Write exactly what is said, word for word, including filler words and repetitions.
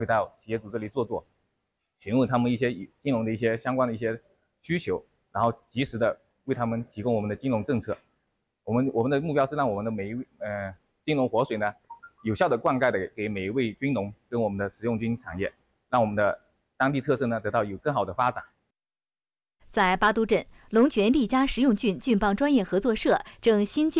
会到企业主这里坐坐，询问他们一些金融的一些相关的一些需求，然后及时的为他们提供我们的金融政策。我们我们的目标是让我们的每一位呃金融活水呢，有效的灌溉的给每一位军农跟我们的实用军产业，让我们的当地特色呢得到有更好的发展。 在巴都镇，龙泉利嘉实用菌菌棒专业合作社正新建